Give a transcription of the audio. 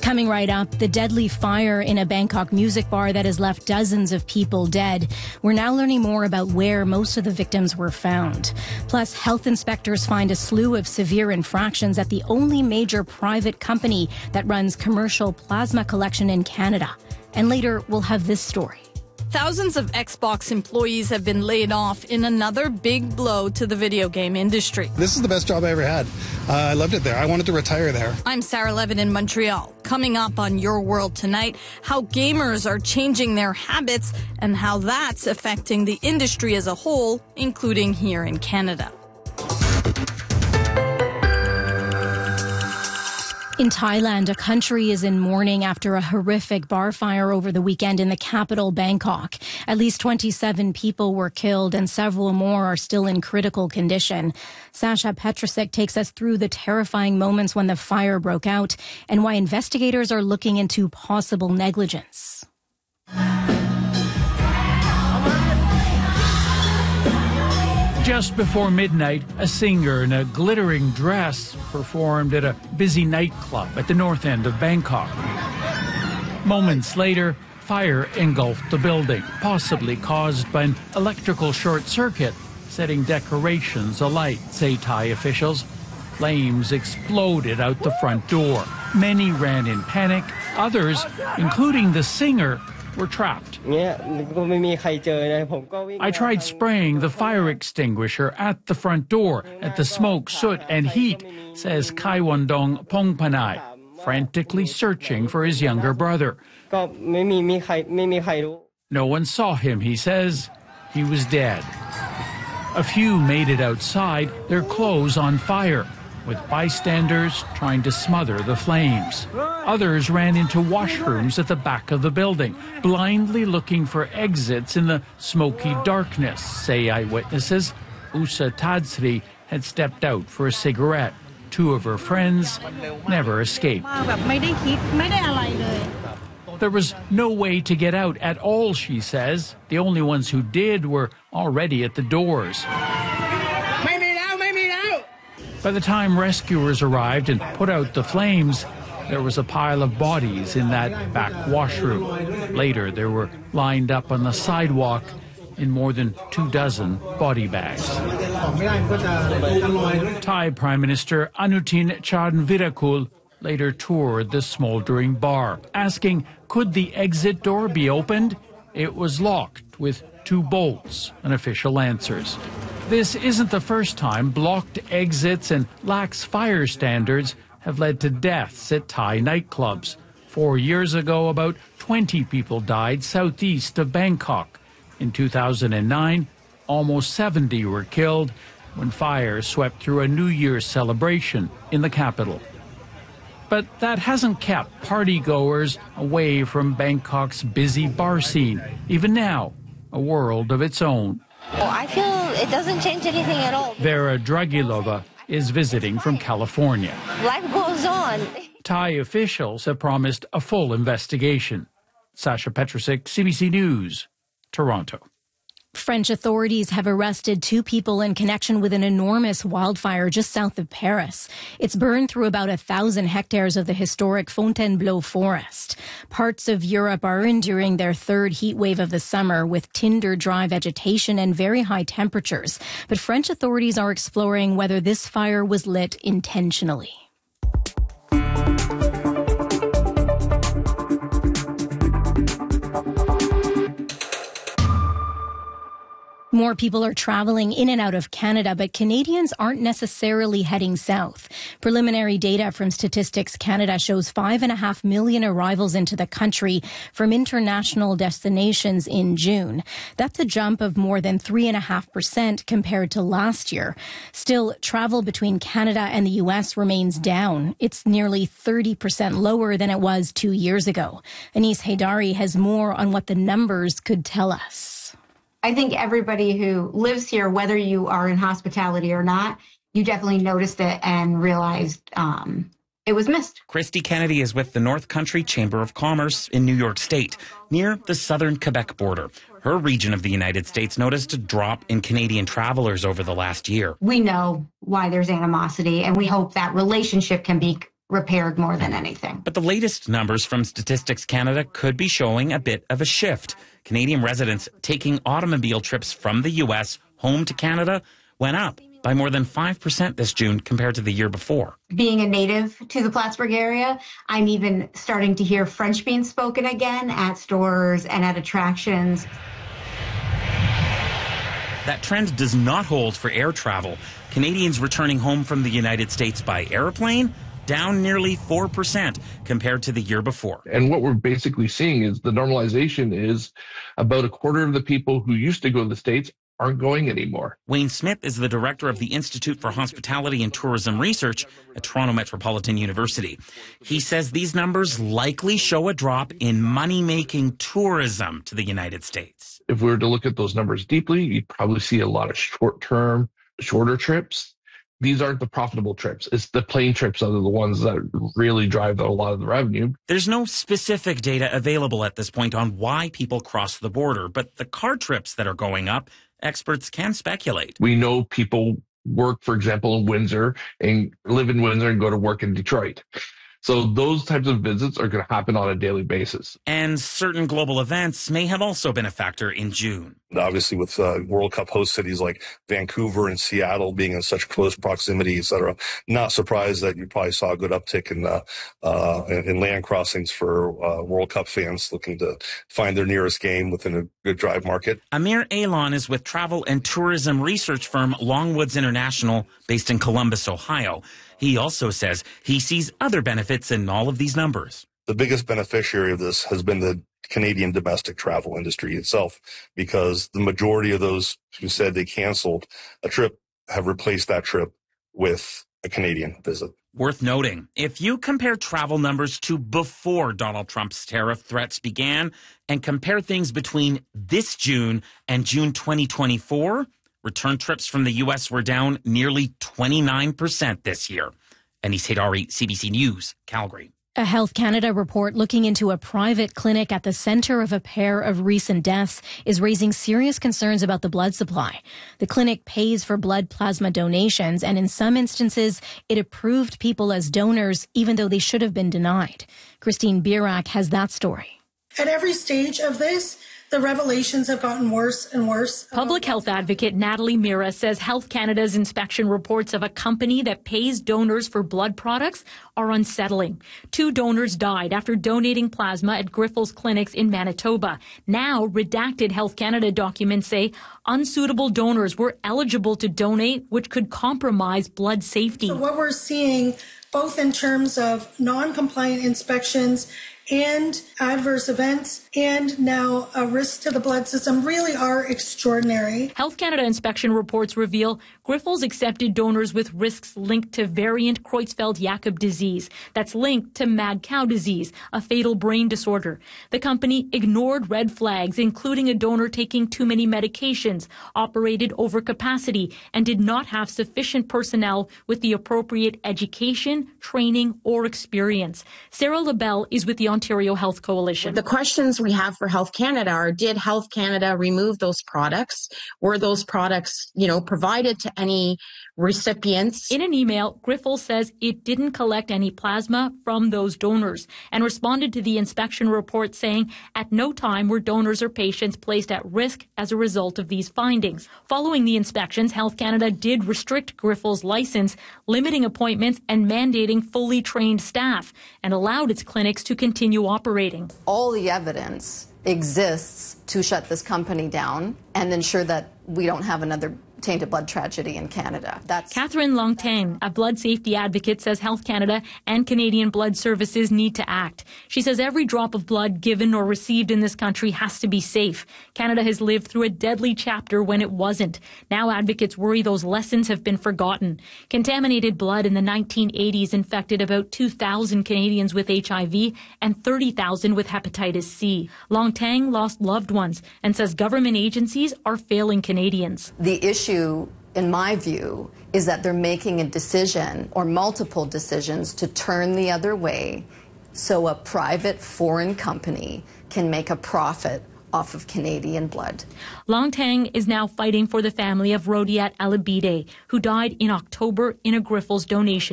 Coming right up, the deadly fire in a Bangkok music bar that has left dozens of people dead. We're now learning more about where most of the victims were found. Plus, health inspectors find a slew of severe infractions at the only major private company that runs commercial plasma collection in Canada. And later, we'll have this story. Thousands of Xbox employees have been laid off in another big blow to the video game industry. This is the best job I ever had. I loved it there. I wanted to retire there. I'm Sarah Levin in Montreal. Coming up on Your World Tonight, how gamers are changing their habits and how that's affecting the industry as a whole, including here in Canada. In Thailand, a country is in mourning after a horrific bar fire over the weekend in the capital, Bangkok. At least 27 people were killed and several more are still in critical condition. Sasha Petrusek takes us through the terrifying moments when the fire broke out and why investigators are looking into possible negligence. Just before midnight, a singer in a glittering dress performed at a busy nightclub at the north end of Bangkok. Moments later, fire engulfed the building, possibly caused by an electrical short circuit, setting decorations alight, say Thai officials. Flames exploded out the front door. Many ran in panic. Others, including the singer, were trapped. I tried spraying the fire extinguisher at the front door at the smoke, soot, and heat, says Kaiwondong Pongpanai, frantically searching for his younger brother. No one saw him, he says. He was dead. A few made it outside, their clothes on fire, with bystanders trying to smother the flames. Others ran into washrooms at the back of the building, blindly looking for exits in the smoky darkness, say eyewitnesses. Usa Tadsri had stepped out for a cigarette. Two of her friends never escaped. There was no way to get out at all, she says. The only ones who did were already at the doors. By the time rescuers arrived and put out the flames, there was a pile of bodies in that back washroom. Later, they were lined up on the sidewalk in more than 24 body bags. Thai Prime Minister Anutin Charnvirakul later toured the smoldering bar, asking, could the exit door be opened? It was locked with 2 bolts, an official answers. This isn't the first time blocked exits and lax fire standards have led to deaths at Thai nightclubs. 4 years ago, about 20 people died southeast of Bangkok. In 2009, almost 70 were killed when fire swept through a New Year's celebration in the capital. But that hasn't kept partygoers away from Bangkok's busy bar scene. Even now, a world of its own. I feel it doesn't change anything at all. Vera Dragilova is visiting from California. Life goes on. Thai officials have promised a full investigation. Sasha Petrusek, CBC News, Toronto. French authorities have arrested 2 people in connection with an enormous wildfire just south of Paris. It's burned through about 1,000 hectares of the historic Fontainebleau forest. Parts of Europe are enduring their 3rd heat wave of the summer with tinder-dry vegetation and very high temperatures. But French authorities are exploring whether this fire was lit intentionally. More people are traveling in and out of Canada, but Canadians aren't necessarily heading south. Preliminary data from Statistics Canada shows 5.5 million arrivals into the country from international destinations in June. That's a jump of more than 3.5% compared to last year. Still, travel between Canada and the U.S. remains down. It's nearly 30% lower than it was 2 years ago. Anis Haidari has more on what the numbers could tell us. I think everybody who lives here, whether you are in hospitality or not, you definitely noticed it and realized it was missed. Christy Kennedy is with the North Country Chamber of Commerce in New York State, near the southern Quebec border. Her region of the United States noticed a drop in Canadian travelers over the last year. We know why there's animosity, and we hope that relationship can be repaired more than anything. But the latest numbers from Statistics Canada could be showing a bit of a shift. Canadian residents taking automobile trips from the U.S. home to Canada went up by more than 5% this June compared to the year before. Being a native to the Plattsburgh area, I'm even starting to hear French being spoken again at stores and at attractions. That trend does not hold for air travel. Canadians returning home from the United States by airplane down nearly 4% compared to the year before. And what we're basically seeing is the normalization is about a quarter of the people who used to go to the States aren't going anymore. Wayne Smith is the director of the Institute for Hospitality and Tourism Research at Toronto Metropolitan University. He says these numbers likely show a drop in money-making tourism to the United States. If we were to look at those numbers deeply, you'd probably see a lot of short-term, shorter trips. These aren't the profitable trips. It's the plane trips that are the ones that really drive a lot of the revenue. There's no specific data available at this point on why people cross the border, but the car trips that are going up, experts can speculate. We know people work, for example, in Windsor and live in Windsor and go to work in Detroit. So those types of visits are going to happen on a daily basis. And certain global events may have also been a factor in June. Obviously, with World Cup host cities like Vancouver and Seattle being in such close proximity, et cetera, not surprised that you probably saw a good uptick in land crossings for World Cup fans looking to find their nearest game within a good drive market. Amir Alon is with travel and tourism research firm Longwoods International, based in Columbus, Ohio. He also says he sees other benefits in all of these numbers. The biggest beneficiary of this has been the Canadian domestic travel industry itself, because the majority of those who said they canceled a trip have replaced that trip with a Canadian visit. Worth noting, if you compare travel numbers to before Donald Trump's tariff threats began and compare things between this June and June 2024, return trips from the U.S. were down nearly 29% this year. Anis Haidari, CBC News, Calgary. A Health Canada report looking into a private clinic at the center of a pair of recent deaths is raising serious concerns about the blood supply. The clinic pays for blood plasma donations, and in some instances, it approved people as donors even though they should have been denied. Christine Birak has that story. At every stage of this, the revelations have gotten worse and worse. Public health advocate Natalie Mira says Health Canada's inspection reports of a company that pays donors for blood products are unsettling. 2 donors died after donating plasma at Grifols clinics in Manitoba. Now, redacted Health Canada documents say unsuitable donors were eligible to donate, which could compromise blood safety. So what we're seeing, both in terms of non-compliant inspections and adverse events, and now a risk to the blood system, really are extraordinary. Health Canada inspection reports reveal Grifols accepted donors with risks linked to variant Creutzfeldt-Jakob disease that's linked to mad cow disease, a fatal brain disorder. The company ignored red flags, including a donor taking too many medications, operated over capacity, and did not have sufficient personnel with the appropriate education, training, or experience. Sarah LaBelle is with the Ontario Health Coalition. The questions we have for Health Canada are, did Health Canada remove those products? Were those products, provided to any recipients? In an email, Grifols says it didn't collect any plasma from those donors and responded to the inspection report saying at no time were donors or patients placed at risk as a result of these findings. Following the inspections, Health Canada did restrict Grifols' license, limiting appointments and mandating fully trained staff, and allowed its clinics to continue operating. All the evidence exists to shut this company down and ensure that we don't have another tainted blood tragedy in Canada. Catherine Longtang, a blood safety advocate, says Health Canada and Canadian Blood Services need to act. She says every drop of blood given or received in this country has to be safe. Canada has lived through a deadly chapter when it wasn't. Now advocates worry those lessons have been forgotten. Contaminated blood in the 1980s infected about 2,000 Canadians with HIV and 30,000 with hepatitis C. Longtang lost loved ones and says government agencies are failing Canadians. The issue, in my view, is that they're making a decision or multiple decisions to turn the other way so a private foreign company can make a profit off of Canadian blood. Longtang is now fighting for the family of Rodiat Alabide, who died in October in a Grifols donation.